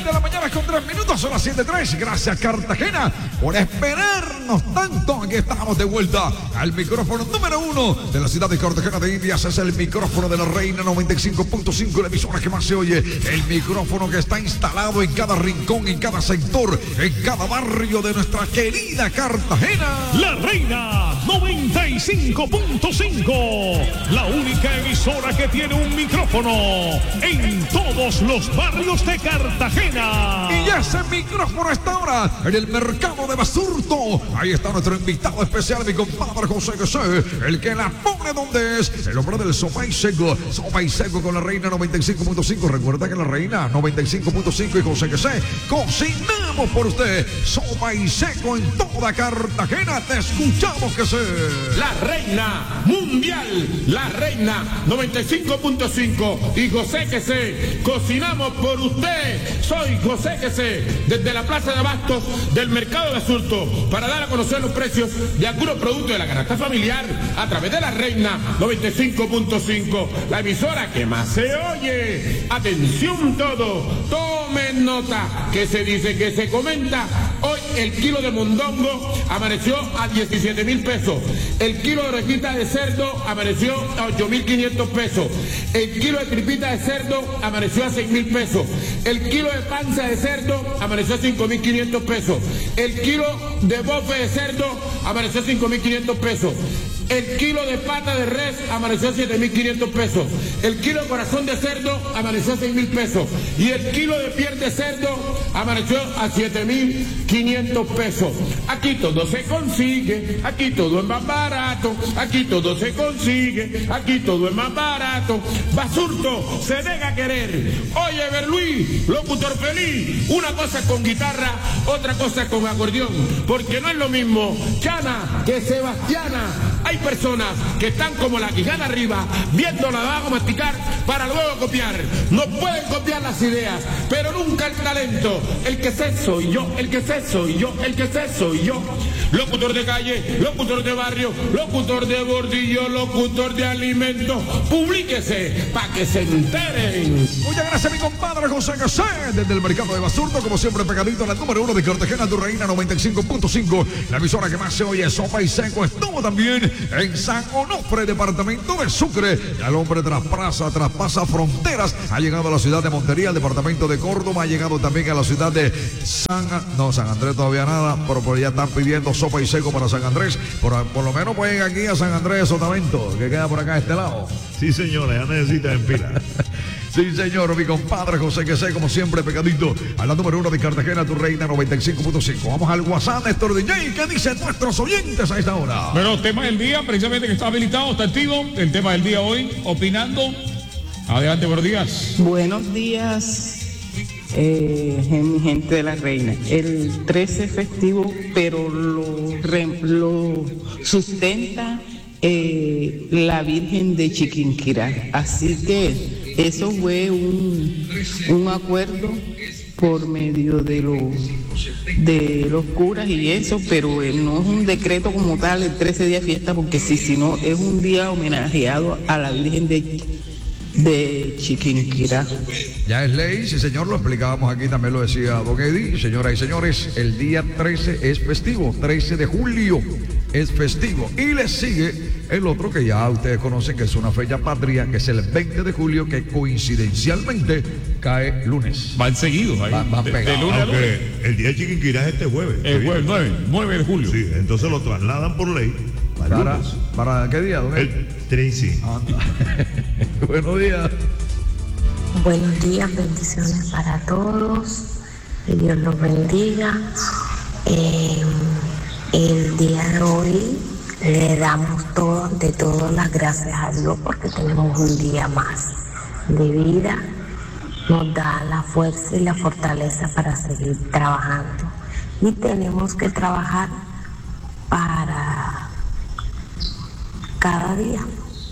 De la mañana con 3 minutos, son las 7:03. Gracias, Cartagena, por esperarnos tanto. Aquí estamos de vuelta al micrófono número 1 de la ciudad de Cartagena de Indias. Es el micrófono de la Reina 95.5, la emisora que más se oye. El micrófono que está instalado en cada rincón, en cada sector, en cada barrio de nuestra querida Cartagena. La Reina 95.5, la única emisora que tiene un micrófono en todos los barrios de Cartagena. Y ese micrófono está ahora en el mercado de Basurto. Ahí está nuestro invitado especial, mi compadre José José, el que la pone donde es, el hombre del sopa y seco con la Reina 95.5. Recuerda que la Reina 95.5 y José José cocinamos por usted sopa y seco en toda Cartagena. Te escuchamos, que sé. La Reina Mundial, la Reina 95.5 y José que sé, cocinamos por usted. Soy José que sé, desde la Plaza de Abastos del Mercado de Basurto, para dar a conocer los precios de algunos productos de la canasta familiar a través de la Reina 95.5, la emisora que más se oye. Atención todo, tomen nota, que se dice, que se comenta. Hoy el kilo de mondongo amaneció a 17.000 pesos. El kilo de orejita de cerdo amaneció a 8.500 pesos. El kilo de tripita de cerdo amaneció a 6.000 pesos. El kilo de panza de cerdo amaneció a 5.500 pesos. El kilo de bofe de cerdo amaneció a 5.500 pesos. El kilo de pata de res amaneció a 7.500 pesos. El kilo de corazón de cerdo amaneció a 6.000 pesos. Y el kilo de piel de cerdo amaneció a 7.500 pesos. Aquí todo se consigue, aquí todo es más barato, aquí todo se consigue, aquí todo es más barato. Basurto se deja querer. Oye, Berluí, locutor feliz, una cosa es con guitarra, otra cosa es con acordeón, porque no es lo mismo Chana que Sebastiana. Hay personas que están como la quijada arriba, viendo la abajo masticar para luego copiar. No pueden copiar las ideas, pero nunca el talento. El que sé soy yo, el que sé soy yo, el que sé soy yo. Locutor de calle, locutor de barrio, locutor de bordillo, locutor de alimentos. Publíquese para que se enteren. Muchas gracias, mi compadre José José, desde el mercado de Basurto, como siempre pegadito a la número 1 de Cartagena, tu Reina 95.5, la emisora que más se oye, sopa y seco. Estuvo también en San Onofre, departamento de Sucre. Y al hombre traspasa fronteras. Ha llegado a la ciudad de Montería, el departamento de Córdoba. Ha llegado también a la ciudad de San Andrés todavía nada, pero ya están pidiendo sopa y seco para San Andrés. Por lo menos pueden aquí a San Andrés Sotavento, que queda por acá a este lado. Sí, señora, ya necesita en pila. Sí, señor, mi compadre José que sé, como siempre, pegadito a la número 1 de Cartagena, tu Reina 95.5. Vamos al WhatsApp, Néstor DJ. ¿Qué dicen nuestros oyentes a esta hora? Bueno, tema del día, precisamente, que está habilitado, está activo. El tema del día hoy, opinando. Adelante, buenos días. Buenos días, mi gente de la Reina. El 13 festivo, pero lo sustenta la Virgen de Chiquinquirá. Así que eso fue un acuerdo por medio de los curas y eso, pero no es un decreto como tal el 13 día fiesta, porque si no es un día homenajeado a la Virgen de Chiquinquirá. Ya es ley, sí señor, lo explicábamos aquí, también lo decía Don Eddie. Señoras y señores, el día 13 es festivo, 13 de julio es festivo. Y le sigue el otro que ya ustedes conocen, que es una fecha patria, que es el 20 de julio, que coincidencialmente cae lunes. Van seguidos ahí. Van pegados. De lunes a lunes. El día de Chiquinquirá es este jueves. El jueves 9 de julio. Sí, entonces lo trasladan por ley. ¿Para qué día, don Eddie? El 13. Buenos días. Buenos días, bendiciones para todos. Que Dios los bendiga. El día de hoy le damos ante todo las gracias a Dios porque tenemos un día más de vida. Nos da la fuerza y la fortaleza para seguir trabajando. Y tenemos que trabajar para cada día.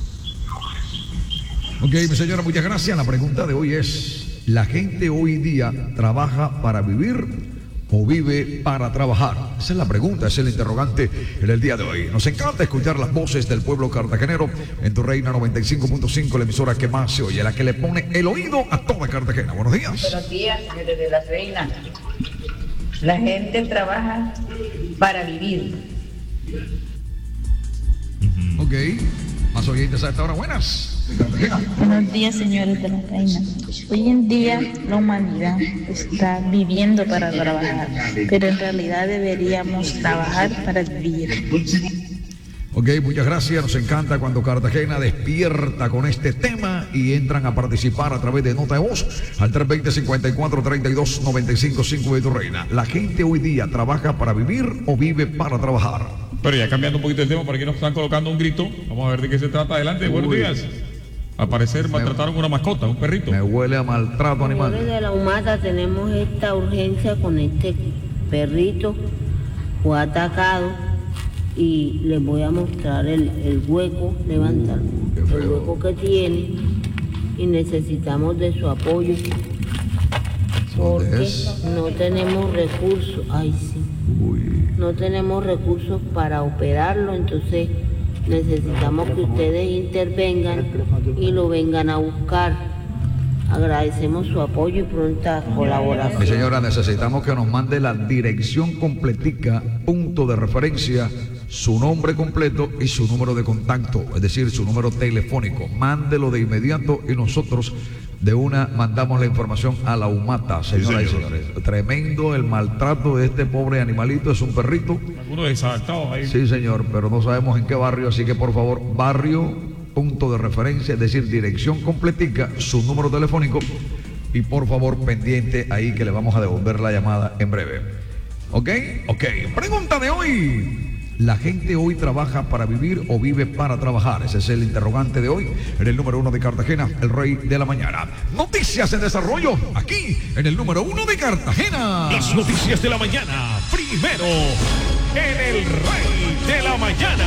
Ok, mi señora, muchas gracias. La pregunta de hoy es: ¿la gente hoy día trabaja para vivir o vive para trabajar? Esa es la pregunta, es el interrogante en el día de hoy. Nos encanta escuchar las voces del pueblo cartagenero en Tu Reina 95.5, la emisora que más se oye, la que le pone el oído a toda Cartagena. Buenos días. Buenos días, señores de La Reina. La gente trabaja para vivir. Ok, más oyentes a esta hora. Buenas. Buenos días, señores de La Reina. Hoy en día la humanidad está viviendo para trabajar, pero en realidad deberíamos trabajar para vivir. Ok, muchas gracias. Nos encanta cuando Cartagena despierta con este tema y entran a participar a través de nota de voz al 320-54-32-95-5 de Tu Reina. La gente hoy día trabaja para vivir o vive para trabajar. Pero ya cambiando un poquito el tema, por aquí nos están colocando un grito. Vamos a ver de qué se trata. Adelante, buenos días. Al parecer maltrataron una mascota, un perrito. Me huele a maltrato animal. Señores de la Humata, tenemos esta urgencia con este perrito. Fue atacado y les voy a mostrar el hueco, levantar el hueco que tiene, y necesitamos de su apoyo porque no tenemos recursos. Ay, sí. No tenemos recursos para operarlo, entonces necesitamos que ustedes intervengan y lo vengan a buscar. Agradecemos su apoyo y pronta colaboración. Mi señora, necesitamos que nos mande la dirección completica, punto de referencia, su nombre completo y su número de contacto, es decir, su número telefónico. Mándelo de inmediato y nosotros de una mandamos la información a la Humata, señoras y señores. Tremendo el maltrato de este pobre animalito, es un perrito. Algunos desadaptados ahí. Sí, señor, pero no sabemos en qué barrio, así que por favor, barrio, punto de referencia, es decir, dirección completica, su número telefónico y por favor pendiente ahí que le vamos a devolver la llamada en breve. ¿Ok? Ok. Pregunta de hoy. ¿La gente hoy trabaja para vivir o vive para trabajar? Ese es el interrogante de hoy en el número 1 de Cartagena, el rey de la mañana. Noticias en desarrollo aquí en el número 1 de Cartagena. Las noticias de la mañana, primero en el rey de la mañana.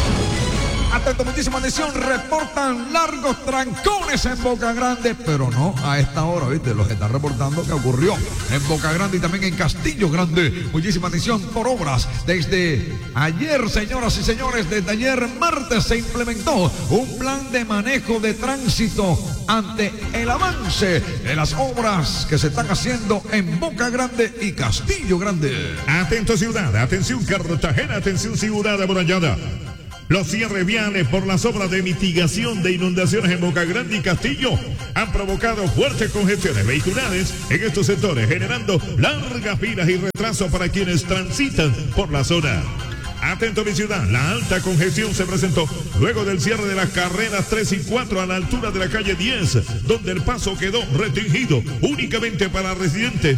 Atento, muchísima atención, reportan largos trancones en Boca Grande, pero no a esta hora, ¿viste? Los están reportando que ocurrió en Boca Grande y también en Castillo Grande. Muchísima atención por obras. Desde ayer, señoras y señores, desde ayer martes se implementó un plan de manejo de tránsito ante el avance de las obras que se están haciendo en Boca Grande y Castillo Grande. Atento ciudad, atención Cartagena, atención ciudad amurallada. Los cierres viales por las obras de mitigación de inundaciones en Boca Grande y Castillo han provocado fuertes congestiones vehiculares en estos sectores, generando largas filas y retrasos para quienes transitan por la zona. Atento mi ciudad, la alta congestión se presentó luego del cierre de las carreras 3 y 4 a la altura de la calle 10, donde el paso quedó restringido únicamente para residentes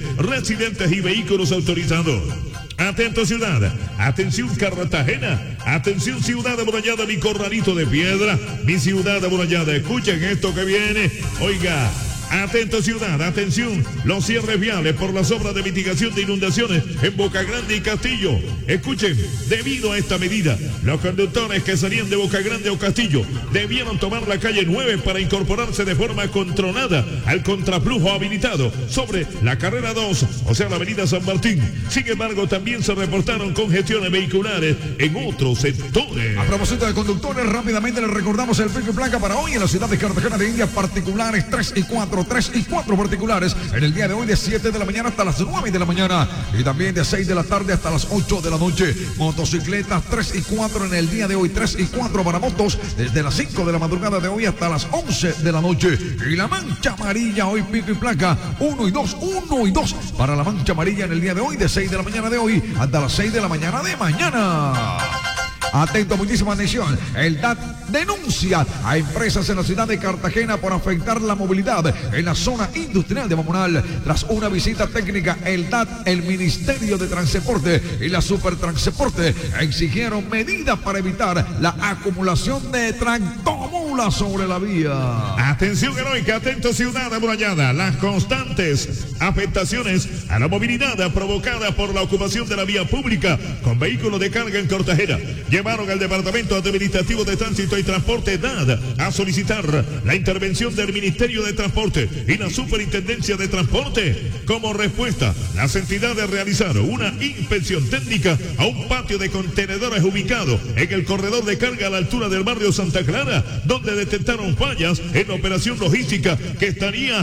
y vehículos autorizados. Atento ciudad, atención Cartagena, atención ciudad amurallada, mi corralito de piedra, mi ciudad amurallada, escuchen esto que viene, oiga. Atento ciudad, atención, los cierres viales por las obras de mitigación de inundaciones en Boca Grande y Castillo. Escuchen, debido a esta medida, los conductores que salían de Boca Grande o Castillo debieron tomar la calle 9 para incorporarse de forma controlada al contraflujo habilitado sobre la carrera 2, o sea la avenida San Martín. Sin embargo, también se reportaron congestiones vehiculares en otros sectores. A propósito de conductores, rápidamente les recordamos el pico y placa para hoy en la ciudad de Cartagena de Indias, particulares 3 y 4 particulares en el día de hoy de 7 de la mañana hasta las 9 de la mañana y también de 6 de la tarde hasta las 8 de la noche. Motocicletas 3 y 4 en el día de hoy, 3 y 4 para motos desde las 5 de la madrugada de hoy hasta las 11 de la noche. Y la mancha amarilla hoy pico y placa 1 y 2 para la mancha amarilla en el día de hoy de 6 de la mañana de hoy hasta las 6 de la mañana de mañana. Atento, muchísima atención. El DAT denuncia a empresas en la ciudad de Cartagena por afectar la movilidad en la zona industrial de Mamonal. Tras una visita técnica, el DAT, el Ministerio de Transporte y la Supertransporte exigieron medidas para evitar la acumulación de tractomulas habla sobre la vía. Atención heroica, atento ciudad amurallada. Las constantes afectaciones a la movilidad provocadas por la ocupación de la vía pública con vehículos de carga en Cartagena llevaron al Departamento Administrativo de Tránsito y Transporte DAD a solicitar la intervención del Ministerio de Transporte y la Superintendencia de Transporte. Como respuesta, las entidades realizaron una inspección técnica a un patio de contenedores ubicado en el corredor de carga a la altura del barrio Santa Clara, donde detectaron fallas en la operación logística que estarían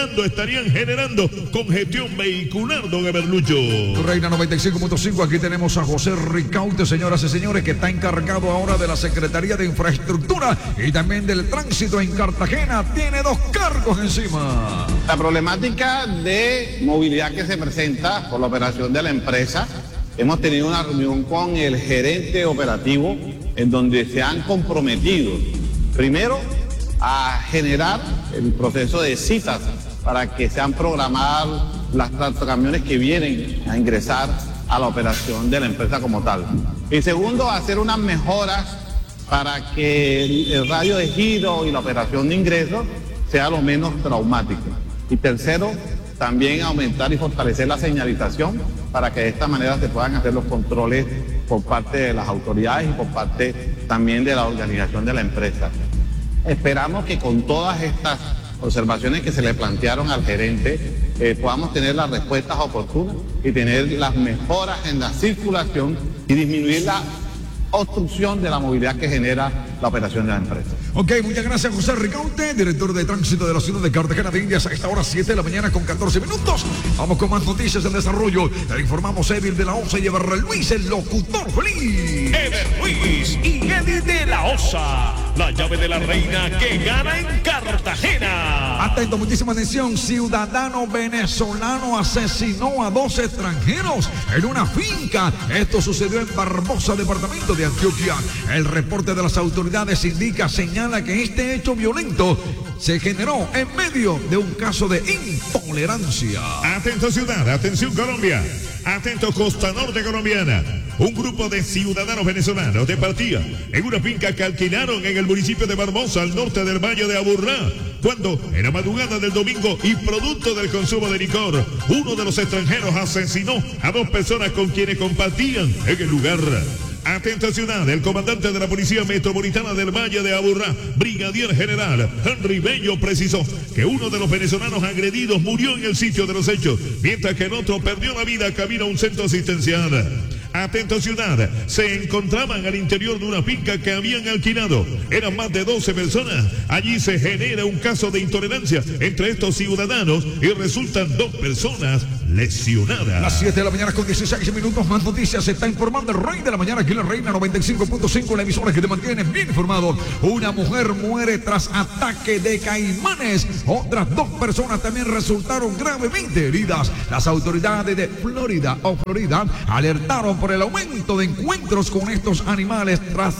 generando congestión vehicular, don Everlucho. Reina 95.5, aquí tenemos a José Ricaute, señoras y señores, que está encargado ahora de la Secretaría de Infraestructura y también del tránsito en Cartagena. Tiene dos cargos encima. La problemática de movilidad que se presenta por la operación de la empresa, hemos tenido una reunión con el gerente operativo en donde se han comprometido, primero, a generar el proceso de citas para que sean programadas las tractocamiones que vienen a ingresar a la operación de la empresa como tal. Y segundo, hacer unas mejoras para que el radio de giro y la operación de ingresos sea lo menos traumático. Y tercero, también aumentar y fortalecer la señalización para que de esta manera se puedan hacer los controles por parte de las autoridades y por parte también de la organización de la empresa. Esperamos que con todas estas observaciones que se le plantearon al gerente podamos tener las respuestas oportunas y tener las mejoras en la circulación y disminuir la obstrucción de la movilidad que genera la operación de la empresa. Ok, muchas gracias José Ricaute, director de tránsito de la ciudad de Cartagena de Indias. A esta hora 7 de la mañana con 14 minutos. Vamos con más noticias en desarrollo. Le informamos Edil de la Osa y Ever Luis, el locutor feliz. Ever Luis y Edil de la Osa, la llave de la reina que gana en Cartagena. Atento, muchísima atención. Ciudadano venezolano asesinó a 2 extranjeros en una finca. Esto sucedió en Barbosa, departamento de Antioquia. El reporte de las autoridades señala que este hecho violento se generó en medio de un caso de intolerancia. Atento ciudad, atención Colombia, atento costa norte colombiana. Un grupo de ciudadanos venezolanos departía en una finca que alquilaron en el municipio de Barbosa, al norte del Valle de Aburrá, cuando en la madrugada del domingo y producto del consumo de licor, uno de los extranjeros asesinó a 2 personas con quienes compartían en el lugar. Atenta ciudad, el comandante de la Policía Metropolitana del Valle de Aburrá, Brigadier General Henry Bello, precisó que uno de los venezolanos agredidos murió en el sitio de los hechos, mientras que el otro perdió la vida camino a un centro asistencial. Atento ciudad, se encontraban al interior de una finca que habían alquilado. Eran más de 12 personas. Allí se genera un caso de intolerancia entre estos ciudadanos y resultan 2 personas lesionadas. Las 7 de la mañana con 16 minutos. Más noticias. Se está informando el Rey de la Mañana aquí en la Reina 95.5, la emisora que te mantiene bien informado. Una mujer muere tras ataque de caimanes. Otras 2 personas también resultaron gravemente heridas. Las autoridades de Florida alertaron por el aumento de encuentros con estos animales tras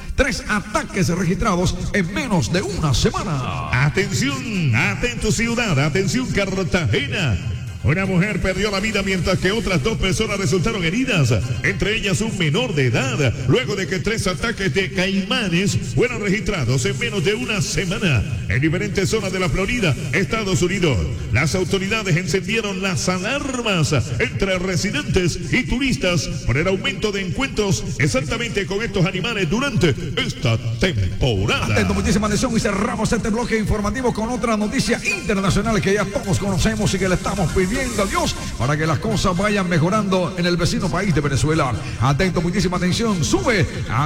3 ataques registrados en menos de una semana. Atención, atento ciudad, atención Cartagena. Una mujer perdió la vida mientras que otras 2 personas resultaron heridas, entre ellas un menor de edad, luego de que 3 ataques de caimanes fueron registrados en menos de una semana en diferentes zonas de la Florida, Estados Unidos. Las autoridades encendieron las alarmas entre residentes y turistas por el aumento de encuentros exactamente con estos animales durante esta temporada. Atento, muchísima atención, y cerramos este bloque informativo con otra noticia internacional que ya todos conocemos y que le estamos pidiendo a Dios para que las cosas vayan mejorando en el vecino país de Venezuela. Atento, muchísima atención. Sube a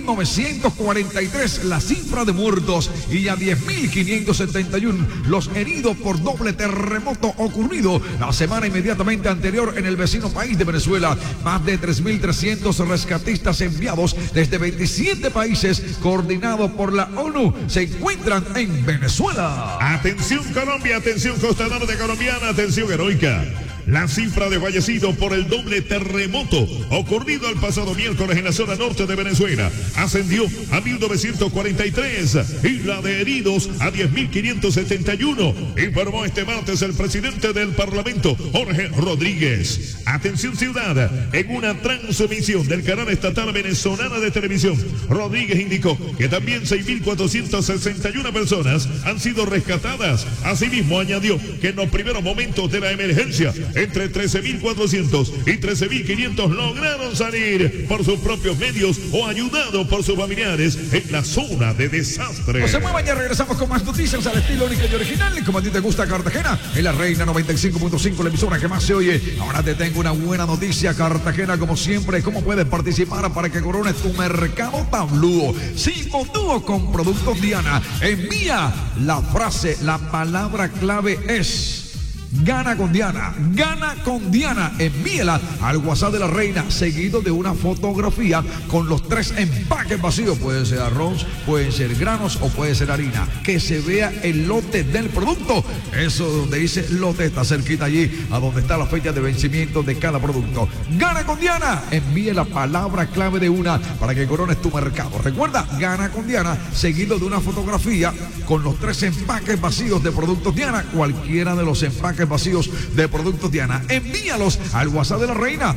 1943 la cifra de muertos y a 10.571 los heridos por doble terremoto ocurrido la semana inmediatamente anterior en el vecino país de Venezuela. Más de 3.300 rescatistas enviados desde 27 países coordinados por la ONU se encuentran en Venezuela. Atención Colombia, atención Costa Norte colombiana, atención heroica. La cifra de fallecidos por el doble terremoto ocurrido el pasado miércoles en la zona norte de Venezuela ascendió a 1.943 y la de heridos a 10.571, informó este martes el presidente del Parlamento, Jorge Rodríguez. Atención ciudad, en una transmisión del canal estatal venezolana de televisión, Rodríguez indicó que también 6.461 personas han sido rescatadas. Asimismo añadió que en los primeros momentos de la emergencia, entre 13.400 y 13.500 lograron salir por sus propios medios o ayudados por sus familiares en la zona de desastre. No se muevan, ya regresamos con más noticias al estilo único y original. Como a ti te gusta Cartagena, en la Reina 95.5, la emisora que más se oye. Ahora te tengo una buena noticia, Cartagena, como siempre. ¿Cómo puedes participar para que corones tu mercado tablúo? Si montúo con Productos Diana, envía la frase, la palabra clave es Gana con Diana, gana con Diana. Envíela al WhatsApp de la Reina, seguido de una fotografía con los 3 empaques vacíos. Puede ser arroz, pueden ser granos o puede ser harina. Que se vea el lote del producto. Eso donde dice lote está cerquita allí, a donde está la fecha de vencimiento de cada producto. Gana con Diana. Envíe la palabra clave de una para que corones tu mercado. Recuerda, gana con Diana, seguido de una fotografía con los 3 empaques vacíos de Productos Diana. Cualquiera de los empaques vacíos de Productos Diana, envíalos al WhatsApp de la Reina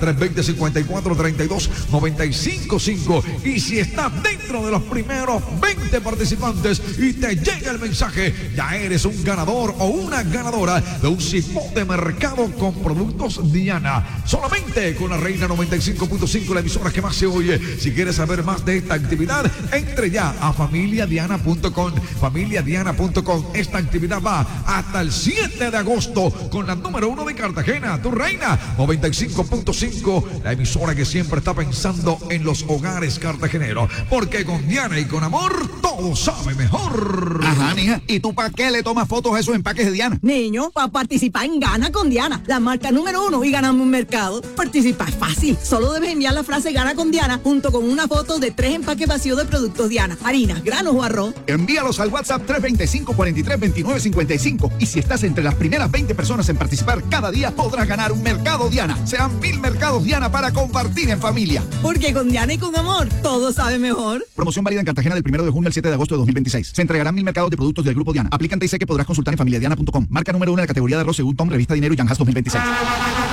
320-5432-955, y si estás dentro de los primeros 20 participantes y te llega el mensaje, ya eres un ganador o una ganadora de un cipó de mercado con Productos Diana, solamente con la Reina 95.5, la emisora que más se oye. Si quieres saber más de esta actividad, entre ya a familiadiana.com. Esta actividad va hasta el 7 de agosto con la número 1 de Cartagena, tu Reina 95.5, la emisora que siempre está pensando en los hogares cartageneros, porque con Diana y con amor todo sabe mejor. Ajá, mija, ¿y tú para qué le tomas fotos a esos empaques de Diana? Niño, para participar en Gana con Diana, la marca número 1 y ganamos un mercado. Participar es fácil, solo debes enviar la frase Gana con Diana junto con una foto de 3 empaques vacíos de Productos Diana, harinas, granos o arroz. Envíalos al WhatsApp 325-43-2955, y si estás entre las primeras 20 personas en participar cada día, podrás ganar un mercado Diana. Sean 1000 mercados Diana para compartir en familia. Porque con Diana y con amor, todo sabe mejor. Promoción válida en Cartagena del 1 de junio al 7 de agosto de 2026. Se entregarán 1000 mercados de productos del Grupo Diana. Aplican y sé que podrás consultar en familiadiana.com. Marca número 1 de la categoría de arroz según Tom, Revista Dinero y Yanjas 2026.